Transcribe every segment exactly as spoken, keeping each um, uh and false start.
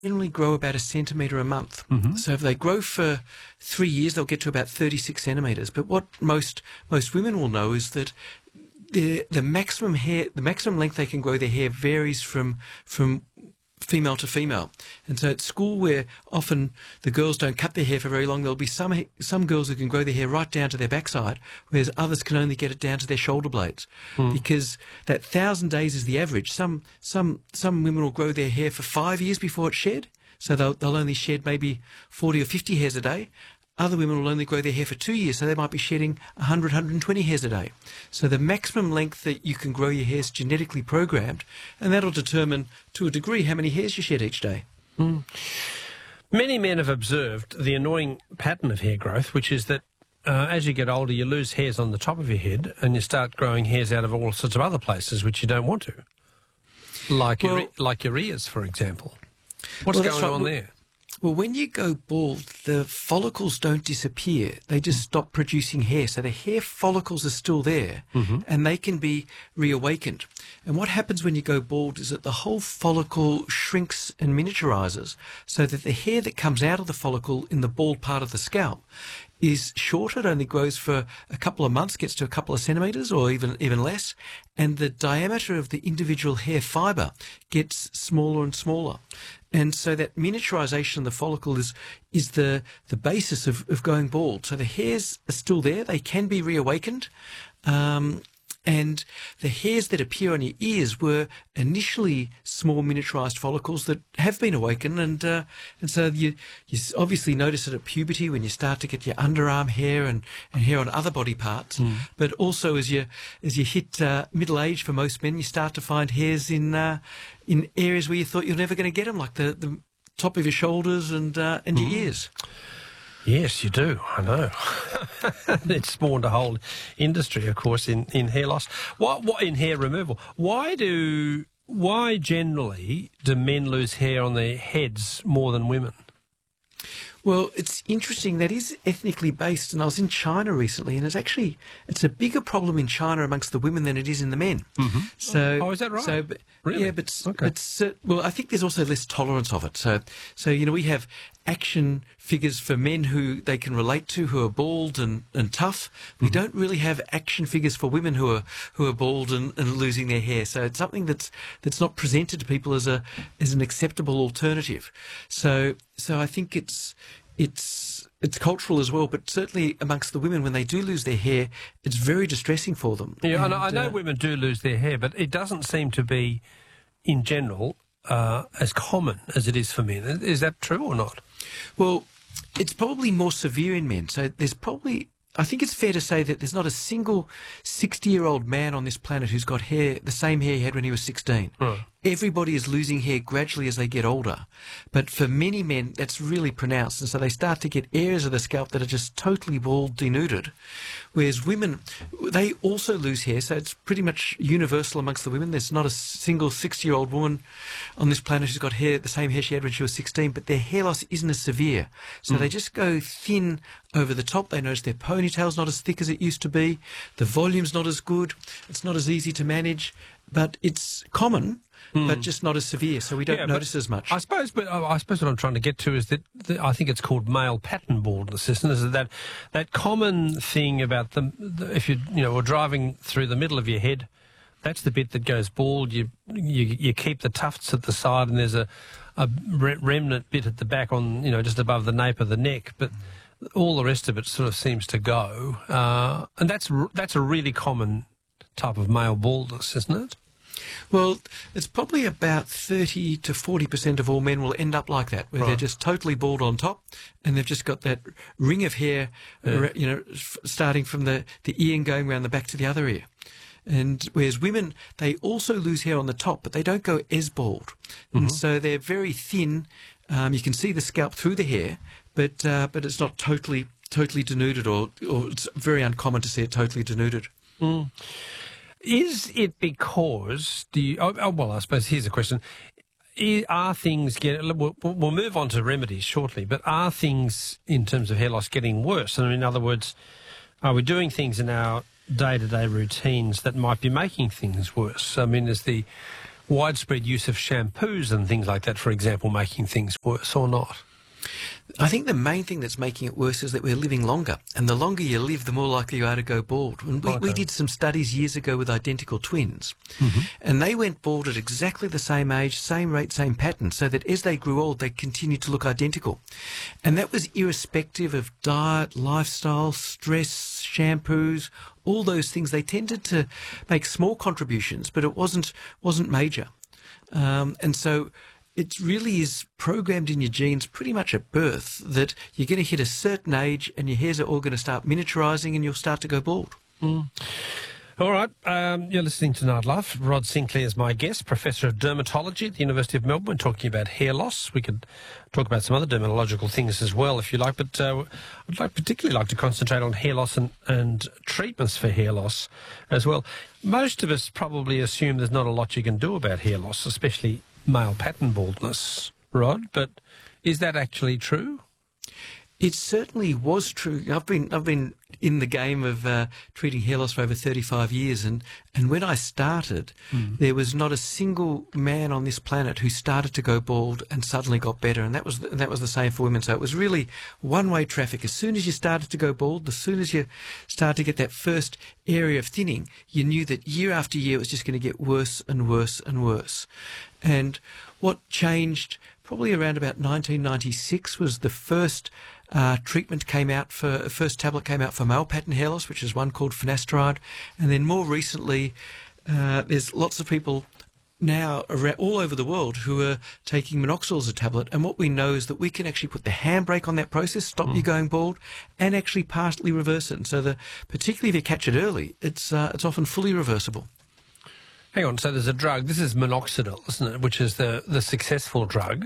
generally grow about a centimetre a month. Mm-hmm. So if they grow for three years, they'll get to about thirty-six centimetres. But what most most women will know is that the the maximum hair, the maximum length they can grow their hair varies from from female to female. And so at school, where often the girls don't cut their hair for very long, there'll be some some girls who can grow their hair right down to their backside, whereas others can only get it down to their shoulder blades. Mm. Because that thousand days is the average. Some some some women will grow their hair for five years before it's shed, so they'll they'll only shed maybe forty or fifty hairs a day. Other women will only grow their hair for two years, so they might be shedding one hundred, one hundred twenty hairs a day. So the maximum length that you can grow your hair is genetically programmed, and that'll determine, to a degree, how many hairs you shed each day. Mm. Many men have observed the annoying pattern of hair growth, which is that uh, as you get older, you lose hairs on the top of your head, and you start growing hairs out of all sorts of other places which you don't want to, like, well, your, like your ears, for example. What's well, going right. on well, there? Well, when you go bald, the follicles don't disappear. They just stop producing hair. So the hair follicles are still there, mm-hmm. and they can be reawakened. And what happens when you go bald is that the whole follicle shrinks and miniaturizes, so that the hair that comes out of the follicle in the bald part of the scalp is shorter. It only grows for a couple of months, gets to a couple of centimetres or even even less, and the diameter of the individual hair fibre gets smaller and smaller. And so that miniaturization of the follicle is is the the basis of, of going bald. So the hairs are still there; they can be reawakened. Um, And the hairs that appear on your ears were initially small miniaturized follicles that have been awakened, and uh, and so you you obviously notice it at puberty when you start to get your underarm hair and, and hair on other body parts. Mm. But also as you as you hit uh, middle age, for most men, you start to find hairs in uh, in areas where you thought you were never going to get them, like the, the top of your shoulders and uh, and mm. your ears. Yes, you do. I know. It's spawned a whole industry, of course, in, in hair loss. What, what in hair removal? Why do why generally do men lose hair on their heads more than women? Well, it's interesting. That is ethnically based, and I was in China recently, and it's actually it's a bigger problem in China amongst the women than it is in the men. Mm-hmm. So, oh, is that right? So, really? Yeah, but okay. but uh, well, I think there's also less tolerance of it. So, so you know, we have action figures for men who they can relate to, who are bald and, and tough. We mm-hmm. don't really have action figures for women who are who are bald and, and losing their hair. So it's something that's that's not presented to people as a as an acceptable alternative. So so I think it's it's it's cultural as well, but certainly amongst the women, when they do lose their hair, it's very distressing for them. Yeah, and, I know, I know uh, women do lose their hair, but it doesn't seem to be, in general, uh, as common as it is for men. Is that true or not? Well, it's probably more severe in men. So there's probably, I think it's fair to say that there's not a single sixty-year-old man on this planet who's got hair, the same hair he had when he was sixteen. Right. Everybody is losing hair gradually as they get older. But for many men, that's really pronounced. And so they start to get areas of the scalp that are just totally bald, denuded. Whereas women, they also lose hair. So it's pretty much universal amongst the women. There's not a single sixty-year-old woman on this planet who's got hair, the same hair she had when she was sixteen, but their hair loss isn't as severe. So mm. they just go thin over the top. They notice their ponytail's not as thick as it used to be. The volume's not as good. It's not as easy to manage. But it's common, mm. but just not as severe, so we don't yeah, notice as much. I suppose, but I suppose what I'm trying to get to is that the, I think it's called male pattern baldness, isn't it? Is that that common thing about the, the if you you know were driving through the middle of your head, that's the bit that goes bald. You you you keep the tufts at the side, and there's a a remnant bit at the back on you know just above the nape of the neck, but all the rest of it sort of seems to go, uh, and that's that's a really common type of male baldness, isn't it? Well, it's probably about thirty to forty percent of all men will end up like that, where right. they're just totally bald on top, and they've just got that ring of hair, yeah. you know, starting from the, the ear and going around the back to the other ear. And whereas women, they also lose hair on the top, but they don't go as bald. Mm-hmm. And so they're very thin. Um, you can see the scalp through the hair, but uh, but it's not totally totally denuded, or, or it's very uncommon to see it totally denuded. Mm. Is it because, do you, oh, oh, well, I suppose here's a question. Are things getting, we'll, we'll move on to remedies shortly, but are things in terms of hair loss getting worse? And in other words, are we doing things in our day-to-day routines that might be making things worse? I mean, is the, widespread use of shampoos and things like that, for example, making things worse or not? I think the main thing that's making it worse is that we're living longer. And the longer you live, the more likely you are to go bald. And we, Okay. we did some studies years ago with identical twins. Mm-hmm. And they went bald at exactly the same age, same rate, same pattern, so that as they grew old, they continued to look identical. And that was irrespective of diet, lifestyle, stress, shampoos, all those things. They tended to make small contributions, but it wasn't wasn't major. Um, and so it really is programmed in your genes pretty much at birth that you're going to hit a certain age and your hairs are all going to start miniaturising and you'll start to go bald. Mm. All right, um, you're listening to Nightlife. Rod Sinclair is my guest, Professor of Dermatology at the University of Melbourne, talking about hair loss. We could talk about some other dermatological things as well, if you like, but uh, I'd like particularly like to concentrate on hair loss and, and treatments for hair loss as well. Most of us probably assume there's not a lot you can do about hair loss, especially male pattern baldness, Rod, but is that actually true? It certainly was true. I've been I've been in the game of uh, treating hair loss for over thirty-five years, and, and when I started, mm. there was not a single man on this planet who started to go bald and suddenly got better, and that was the, that was the same for women. So it was really one-way traffic. As soon as you started to go bald, as soon as you started to get that first area of thinning, you knew that year after year it was just going to get worse and worse and worse. And what changed probably around about nineteen ninety-six was the first uh, treatment came out for, first tablet came out for male pattern hair loss, which is one called finasteride. And then more recently, uh, there's lots of people now around, all over the world who are taking minoxidil as a tablet. And what we know is that we can actually put the handbrake on that process, stop mm. you going bald, and actually partially reverse it. And so the, particularly if you catch it early, it's, uh, it's often fully reversible. Hang on, so there's a drug, this is minoxidil, isn't it, which is the, the successful drug.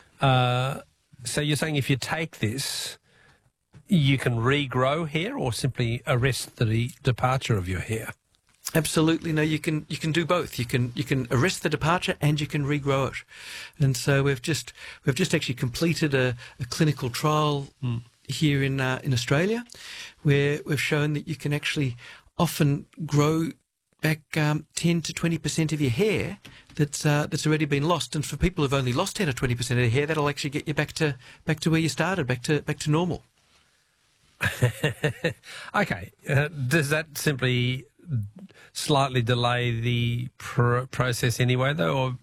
Uh, so you're saying if you take this, you can regrow hair or simply arrest the de- departure of your hair? Absolutely. No, you can you can do both. You can you can arrest the departure and you can regrow it. And so we've just we've just actually completed a, a clinical trial mm. here in uh, in Australia, where we've shown that you can actually often grow back um, ten to twenty percent of your hair that's uh, that's already been lost. And for people who've only lost ten or twenty percent of their hair, that'll actually get you back to back to where you started, back to back to normal. Okay. Uh, does that simply slightly delay the pr- process anyway, though, or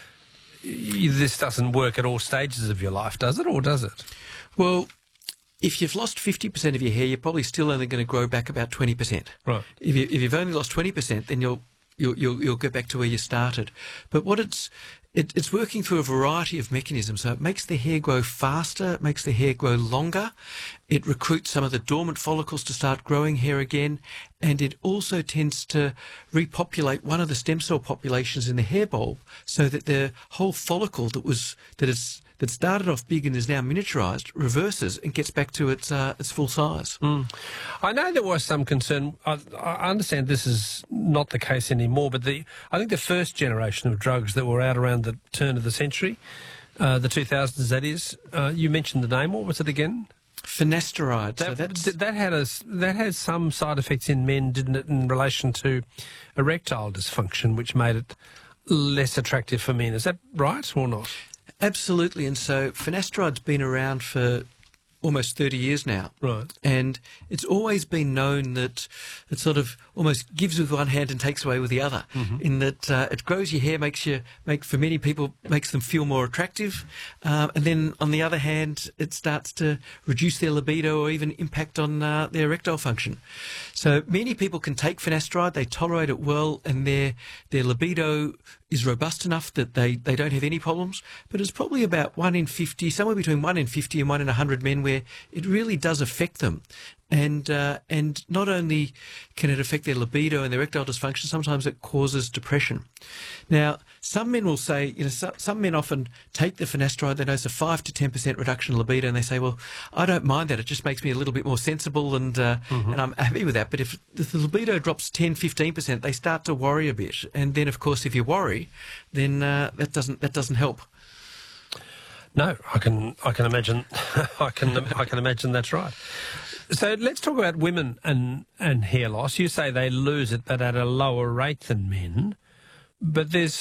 this doesn't work at all stages of your life, does it, or does it? Well, if you've lost fifty percent of your hair, you're probably still only going to grow back about twenty percent. Right. If, you, if you've only lost twenty percent, then you'll, you'll, you'll, you'll get back to where you started. But what it's, it, it's working through a variety of mechanisms. So it makes the hair grow faster, it makes the hair grow longer, it recruits some of the dormant follicles to start growing hair again, and it also tends to repopulate one of the stem cell populations in the hair bulb so that the whole follicle that was, that is, that started off big and is now miniaturised reverses and gets back to its uh, its full size. Mm. I know there was some concern. I, I understand this is not the case anymore, but the I think the first generation of drugs that were out around the turn of the century, uh, the two thousands, that is, uh, you mentioned the name. What was it again? Finasteride. That, so that's... that had a that had some side effects in men, didn't it, in relation to erectile dysfunction, which made it less attractive for men. Is that right or not? Absolutely, and so finasteride's been around for almost thirty years now. Right. And it's always been known that it sort of almost gives with one hand and takes away with the other, mm-hmm. in that uh, it grows your hair, makes you, make for many people, makes them feel more attractive. Um, and then on the other hand, it starts to reduce their libido or even impact on uh, their erectile function. So many people can take finasteride, they tolerate it well, and their, their libido is robust enough that they, they don't have any problems. But it's probably about one in fifty, somewhere between one in fifty and one in one hundred men where it really does affect them. And uh, and not only can it affect their libido and their erectile dysfunction, sometimes it causes depression. Now, some men will say, you know, so, some men often take the finasteride, they notice a five to ten percent reduction in libido, and they say, well, I don't mind that, it just makes me a little bit more sensible, and uh, mm-hmm. and I'm happy with that. But if, if the libido drops ten, fifteen percent, they start to worry a bit. And then, of course, if you worry, then uh, that doesn't that doesn't help. No, I can I can imagine I can I can imagine that's right. So let's talk about women and, and hair loss. You say they lose it, but at a lower rate than men. But there's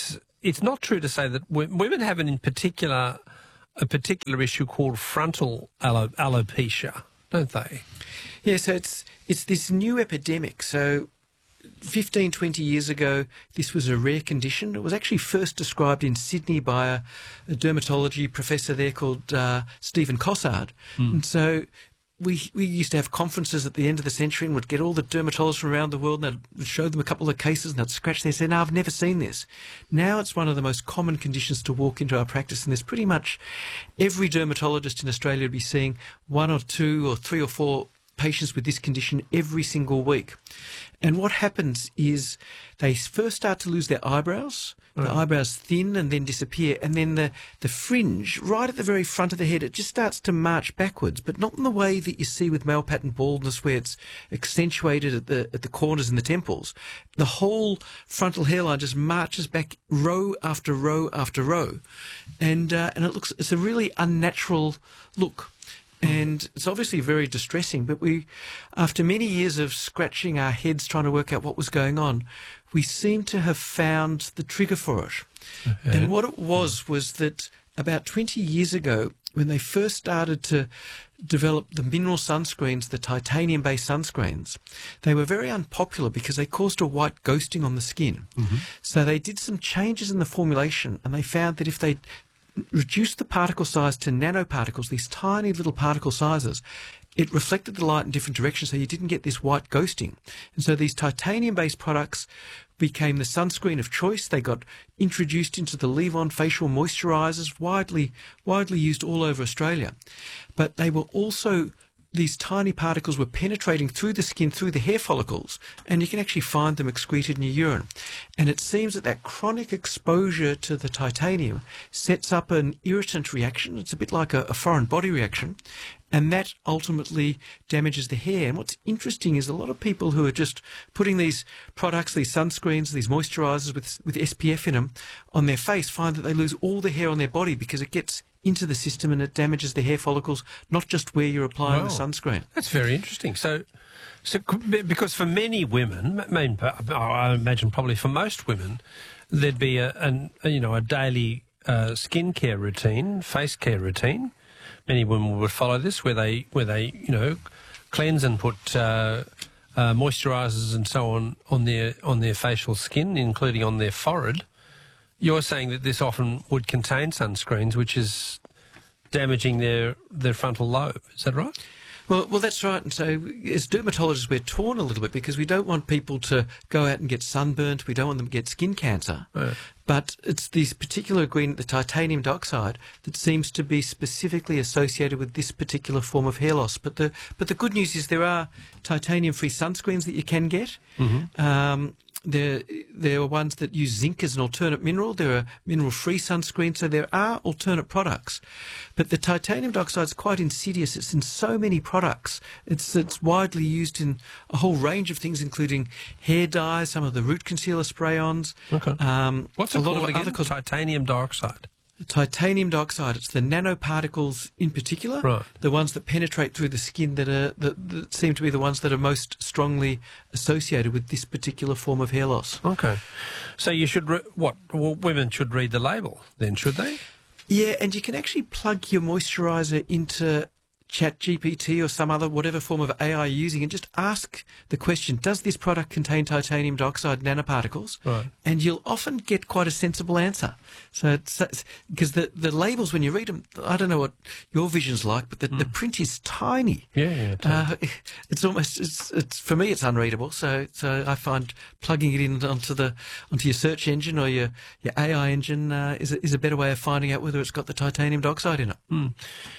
it's not true to say that w- women have an in particular a particular issue called frontal alo- alopecia, don't they? Yeah, so it's it's this new epidemic. So fifteen, twenty years ago, this was a rare condition. It was actually first described in Sydney by a, a dermatology professor there called uh, Stephen Cossard. Mm. And so we we used to have conferences at the end of the century and would get all the dermatologists from around the world and I'd show them a couple of cases and they'd scratch their head and say, no, I've never seen this. Now it's one of the most common conditions to walk into our practice, and there's pretty much every dermatologist in Australia would be seeing one or two or three or four patients with this condition every single week. And what happens is they first start to lose their eyebrows. The right. eyebrows thin and then disappear. And then the, the fringe, right at the very front of the head, it just starts to march backwards, but not in the way that you see with male pattern baldness where it's accentuated at the at the corners and the temples. The whole frontal hairline just marches back row after row after row. And, uh, and it looks, it's a really unnatural look. And it's obviously very distressing, but we, after many years of scratching our heads trying to work out what was going on, we seem to have found the trigger for it. Okay. And what it was was that about twenty years ago, when they first started to develop the mineral sunscreens, the titanium-based sunscreens, they were very unpopular because they caused a white ghosting on the skin. Mm-hmm. So they did some changes in the formulation, and they found that if they reduced the particle size to nanoparticles, these tiny little particle sizes, it reflected the light in different directions, so you didn't get this white ghosting. And so these titanium-based products became the sunscreen of choice. They got introduced into the leave-on facial moisturisers, widely, widely used all over Australia. But they were also, these tiny particles were penetrating through the skin, through the hair follicles, and you can actually find them excreted in your urine. And it seems that that chronic exposure to the titanium sets up an irritant reaction. It's a bit like a, a foreign body reaction, and that ultimately damages the hair. And what's interesting is a lot of people who are just putting these products, these sunscreens, these moisturisers with, with S P F in them on their face find that they lose all the hair on their body because it gets into the system and it damages the hair follicles, not just where you're applying wow. the sunscreen. That's very interesting. So, so because for many women, I mean, I imagine probably for most women, there'd be a, an, a you know a daily uh, skin care routine, face care routine. Many women would follow this, where they where they you know cleanse and put uh, uh, moisturisers and so on on their on their facial skin, including on their forehead. You're saying that this often would contain sunscreens, which is damaging their, their frontal lobe. Is that right? Well, well, that's right. And so as dermatologists, we're torn a little bit because we don't want people to go out and get sunburnt. We don't want them to get skin cancer. Right. But it's this particular ingredient, the titanium dioxide, that seems to be specifically associated with this particular form of hair loss. But the but the good news is there are titanium-free sunscreens that you can get. Mm-hmm. Um, There, there are ones that use zinc as an alternate mineral. There are mineral-free sunscreens, so there are alternate products. But the titanium dioxide is quite insidious. It's in so many products. It's it's widely used in a whole range of things, including hair dyes, some of the root concealer spray-ons. Okay. Um, What's it a lot called of again? Other Titanium dioxide. Titanium dioxide. It's the nanoparticles in particular, right. the ones that penetrate through the skin that are that, that seem to be the ones that are most strongly associated with this particular form of hair loss. Okay, so you should re- what? Well, women should read the label then, should they? Yeah, and you can actually plug your moisturiser into ChatGPT or some other whatever form of A I you're using and just ask the question, does this product contain titanium dioxide nanoparticles? Right. And you'll often get quite a sensible answer. So it's because the, the labels, when you read them, I don't know what your vision's like, but the, mm. the print is tiny. Yeah, yeah. Totally. Uh, it's almost, it's, it's, for me, it's unreadable. So, so I find plugging it in onto the, onto your search engine or your, your A I engine uh, is, a, is a better way of finding out whether it's got the titanium dioxide in it. Mm.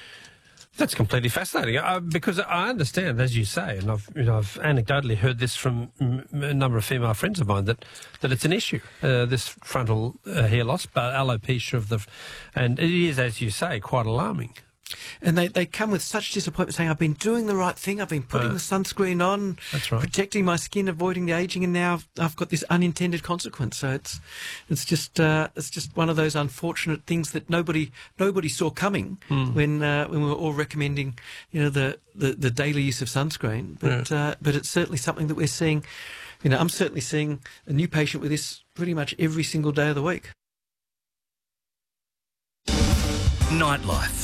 That's completely fascinating uh, because I understand, as you say, and I've, you know, I've anecdotally heard this from m- a number of female friends of mine that, that it's an issue. Uh, this frontal uh, hair loss, but alopecia of the, and it is, as you say, quite alarming. And they, they come with such disappointment saying, I've been doing the right thing, I've been putting uh, the sunscreen on, that's right. protecting my skin, avoiding the aging, and now I've, I've got this unintended consequence. So it's it's just uh, it's just one of those unfortunate things that nobody nobody saw coming mm. when uh, when we were all recommending, you know, the, the, the daily use of sunscreen. But yeah. uh, but it's certainly something that we're seeing. You know, I'm certainly seeing a new patient with this pretty much every single day of the week. Nightlife.